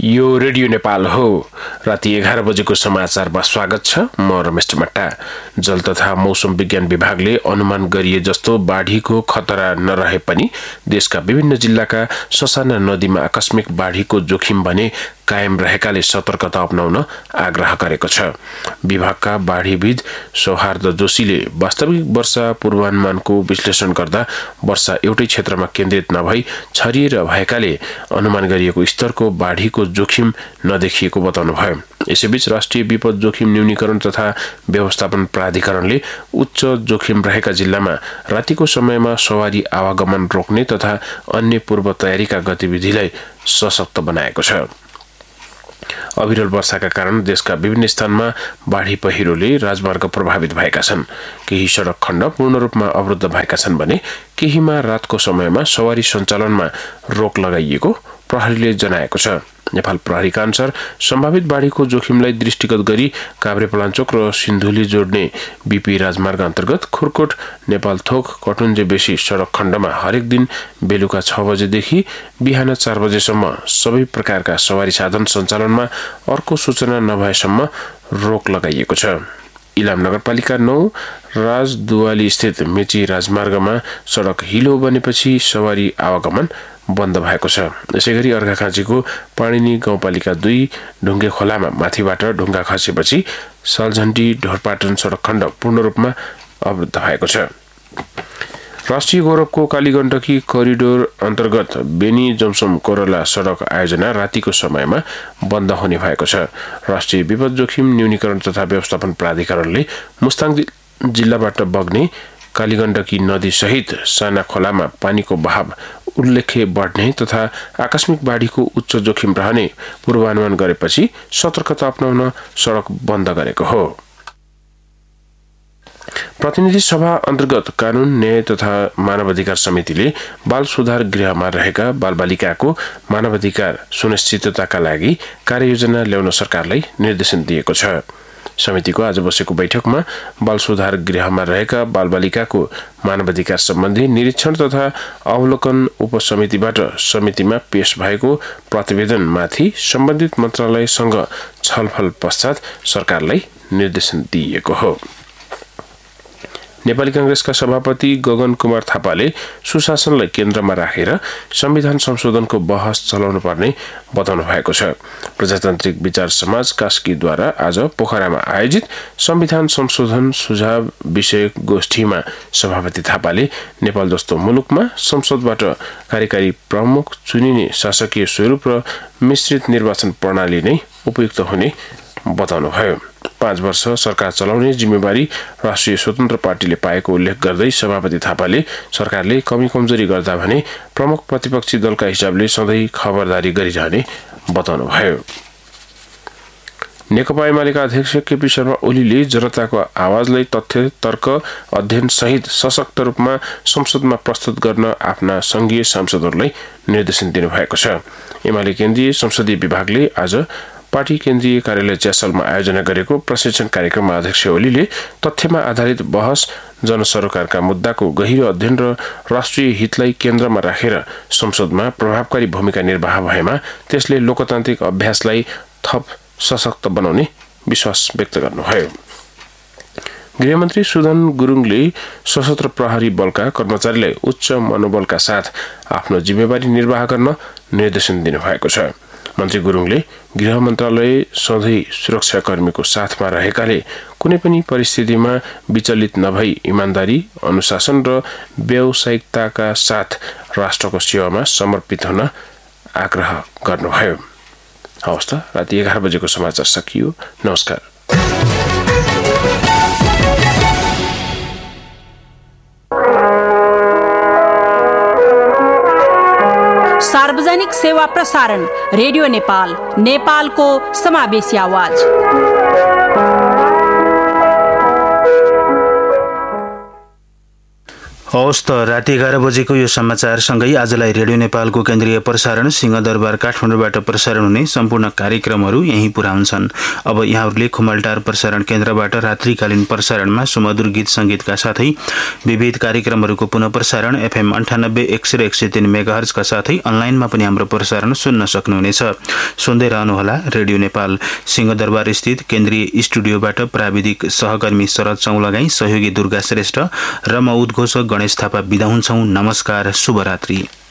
यो रेडियो नेपाल हो। राति 11 बजेको समाचारमा स्वागत छ। म रमेश मट्टा। जल तथा मौसम विज्ञान विभागले अनुमान गरिए जस्तो बाढीको खतरा नरहे पनि देशका विभिन्न जिल्लाका ससाना नदीमा आकस्मिक बाढीको जोखिम भने कायम रहेकाले सतर्कता अपनाउन आग्रह गरेको छ। विभागका बाढीविद सौहार्द जोशीले वास्तविक वर्षा पूर्वानुमानको विश्लेषण गर्दा वर्षा एउटै क्षेत्रमा केन्द्रित नभई छरिएर भएकाले अनुमान गरिएको स्तरको बाढीको जोखिम नदेखिएको बताउनुभयो। यसैबीच राष्ट्रिय विपद जोखिम न्यूनीकरण तथा व्यवस्थापन प्राधिकरणले उच्च जोखिम रहेका जिल्लामा रातिको समयमा सवारी आवागमन रोक्ने तथा अन्य पूर्व तयारीका गतिविधिलाई सशक्त बनाएको छ। अविरल वर्षाका कारण देशका विभिन्न स्थानमा बाढी पहिरोले राजमार्ग प्रभावित भएका छन्। केही सडक खण्ड पूर्ण रूपमा अवरुद्ध भएका छन् भने केहीमा रातको समयमा सवारी सञ्चालनमा रोक लगाइएको प्रहरीले जनाएको छ। नेपाल प्रहरीका अनुसार सम्भावित बाढीको जोखिमलाई दृष्टिगत गरी काभ्रेपलाञ्चोक र सिन्धुली जोड्ने बीपी राजमार्ग अन्तर्गत खुरकोट नेपाल थोक कटुन्जे बेसी सडक खण्डमा हरेक दिन बेलुका 6 बजेदेखि बिहान 4 बजेसम्म सबै प्रकारका सवारी साधन सञ्चालनमा अर्को सूचना नभएसम्म रोक लगाइएको छ। इलाम नगरपालिका 9 राजदुवाली स्थित मेची राजमार्गमा सडक हिलो बनेपछि सवारी आवागमन बन्द भएको छ। यसैगरी अर्घाखाँचीको पाणिनी गाउँपालिका 2 ढुङ्गे खोलामा माथिबाट ढुङ्गा खसेपछि सालझण्डी ढोरपाटन सडक खण्ड पूर्ण रूपमा अवरुद्ध भएको छ। राष्ट्रिय गौरवको कालीगण्डकी करिडोर अन्तर्गत बेनी जमसम कोरला सडक आयोजना रातिको समयमा बन्द हुने भएको छ। राष्ट्रिय विपद जोखिम न्यूनीकरण तथा व्यवस्थापन प्राधिकरणले मुस्ताङ जिल्लाबाट बग्ने कालीगण्डकी नदी सहित साना खोलामा पानीको बहाव उल्लेख्य बढ्ने तथा आकस्मिक बाढीको उच्च जोखिम रहने पूर्वानुमान गरेपछि सतर्कता अपनाउन सडक बन्द गरेको हो। प्रतिनिधि सभा अन्तर्गत कानून न्याय तथा मानवाधिकार समितिले बाल सुधार गृहमा रहेका बालबालिकाको मानवाधिकार सुनिश्चितताका लागि कार्ययोजना ल्याउन सरकारलाई निर्देशन दिएको छ। समितिको आज बसेको बैठकमा बाल सुधार गृहमा रहेका बालबालिकाको मानवाधिकार सम्बन्धी निरीक्षण तथा अवलोकन उपसमितिबाट समितिमा पेश भएको प्रतिवेदनमाथि सम्बन्धित मन्त्रालयसँग छलफल पश्चात सरकारलाई निर्देशन दिइएको हो। नेपाली कांग्रेसका सभापति गगन कुमार थापाले सुशासनलाई केन्द्रमा राखेर संविधान संशोधनको बहस चलाउनु पर्ने बताउनु भएको छ। प्रजातान्त्रिक विचार समाज कास्कीद्वारा आज पोखरामा आयोजित संविधान संशोधन सुझाव विषयक गोष्ठीमा सभापति थापाले नेपाल जस्तो मुलुकमा संसदबाट कार्यकारी प्रमुख चुनिने शासकीय स्वरूप र मिश्रित निर्वाचन प्रणाली नै उपयुक्त हुने बताउनुभयो। 5 वर्ष सरकार चलाउने जिम्मेवारी राष्ट्रिय स्वतन्त्र पार्टीले पाएको उल्लेख गर्दै सभापति थापाले सरकारले कमी कमजोरी गर्दा भने प्रमुख प्रतिपक्षी दलका हिसाबले सधैँ खबरदारी गरिरहने बताउनुभयो। नेकपा एमालेका अध्यक्ष केपी शर्मा ओलीले जनताको आवाजलाई तथ्य तर्क अध्ययन सहित सशक्त रूपमा संसदमा प्रस्तुत गर्न आफ्ना संघीय सांसदहरूलाई निर्देशन दिनुभएको छ। एमाले केन्द्रीय संसदीय विभागले आज पार्टी केन्द्रीय कार्यालय च्यासलमा आयोजना गरेको प्रशिक्षण कार्यक्रममा अध्यक्ष ओलीले तथ्यमा आधारित बहस, जनसरोकारका मुद्दाको गहिरो अध्ययन र राष्ट्रिय हितलाई केन्द्रमा राखेर संसदमा प्रभावकारी भूमिका निर्वाह भएमा त्यसले लोकतान्त्रिक अभ्यासलाई थप सशक्त बनाउने विश्वास व्यक्त गर्नुभयो। गृहमन्त्री सुदन गुरुङले सशस्त्र प्रहरी बलका कर्मचारीलाई उच्च मनोबलका साथ आफ्नो जिम्मेवारी निर्वाह गर्न निर्देशन दिनुभएको छ। मन्त्री गुरुङले गृह मन्त्रालय सधैँ सुरक्षाकर्मीको साथमा रहेकाले कुनै पनि परिस्थितिमा विचलित नभई इमानदारी, अनुशासन र व्यावसायिकताका साथ राष्ट्रको सेवामा समर्पित हुन आग्रह गर्नुभयो। हवस् त, राति 11 बजेको समाचार सकियो। नमस्कार। सार्वजनिक सेवा प्रसारण रेडियो नेपाल, नेपालको समावेशी आवाज। हवस् त, राति 11 बजेको यो समाचारसँगै आजलाई रेडियो नेपालको केन्द्रीय प्रसारण सिंहदरबार काठमाडौँबाट प्रसारण हुने सम्पूर्ण कार्यक्रमहरू यहीँ पुरा हुन्छन्। अब यहाँहरूले खुमलटार प्रसारण केन्द्रबाट रात्रिकालीन प्रसारणमा सुमधुर गीत संगीतका साथै विविध कार्यक्रमहरूको पुनः प्रसारण FM 98 103 मेगाहर्जका साथै अनलाइनमा पनि हाम्रो प्रसारण सुन्न सक्नुहुनेछ। सुन्दै रहनुहोला रेडियो नेपाल। सिंहदरबार स्थित केन्द्रीय स्टुडियोबाट प्राविधिक सहकर्मी शरद चौलगाई, सहयोगी दुर्गा श्रेष्ठ र म उद्घोषक गणेश थापा बिदा हुन्छौं। नमस्कार, शुभरात्रि।